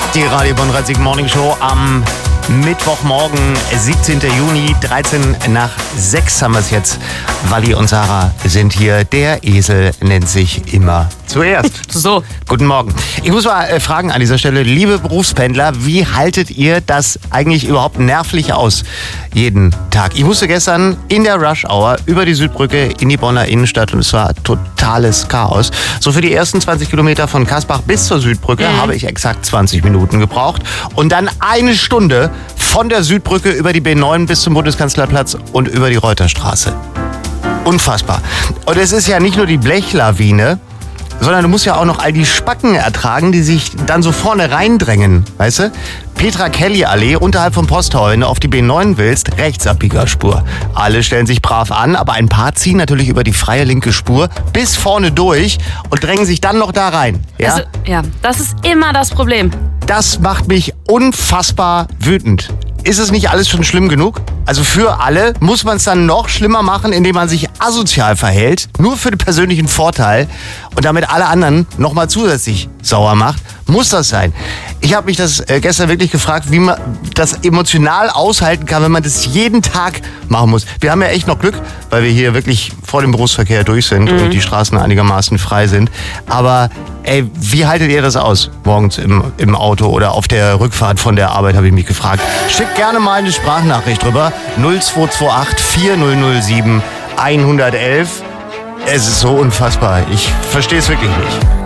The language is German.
Die Radio Bonn 30 Morning Show am Mittwochmorgen, 17. Juni, 13 nach 6 haben wir es jetzt. Wally und Sarah sind hier. Der Esel nennt sich immer zuerst. So. Guten Morgen. Ich muss mal fragen an dieser Stelle, liebe Berufspendler, wie haltet ihr das eigentlich überhaupt nervlich aus jeden Tag? Ich musste gestern in der Rush Hour über die Südbrücke in die Bonner Innenstadt und es war totales Chaos. So für die ersten 20 Kilometer von Kasbach bis zur Südbrücke habe ich exakt 20 Minuten gebraucht und dann eine Stunde von der Südbrücke über die B9 bis zum Bundeskanzlerplatz und über die Reuterstraße. Unfassbar. Und es ist ja nicht nur die Blechlawine, sondern du musst ja auch noch all die Spacken ertragen, die sich dann so vorne reindrängen, weißt du? Petra-Kelly-Allee unterhalb vom Posttor, wenn du auf die B9 willst, Rechtsabbiegerspur. Alle stellen sich brav an, aber ein paar ziehen natürlich über die freie linke Spur bis vorne durch und drängen sich dann noch da rein. Ja? Also, ja, das ist immer das Problem. Das macht mich unfassbar wütend. Ist es nicht alles schon schlimm genug? Also für alle muss man es dann noch schlimmer machen, indem man sich asozial verhält, nur für den persönlichen Vorteil und damit alle anderen nochmal zusätzlich sauer macht. Muss das sein? Ich habe mich das gestern wirklich gefragt, wie man das emotional aushalten kann, wenn man das jeden Tag machen muss. Wir haben ja echt noch Glück, weil wir hier wirklich vor dem Berufsverkehr durch sind und die Straßen einigermaßen frei sind. Aber ey, wie haltet ihr das aus? Morgens im Auto oder auf der Rückfahrt von der Arbeit, habe ich mich gefragt. Schickt gerne mal eine Sprachnachricht drüber. 0228 4007 111. Es ist so unfassbar. Ich verstehe es wirklich nicht.